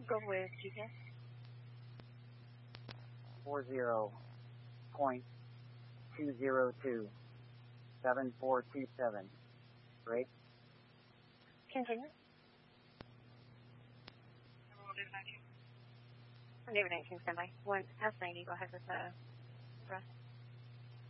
Go with GPS. 40.202. 7427. Great. Continue. David 19, standby. 1 S90, go ahead with the rest.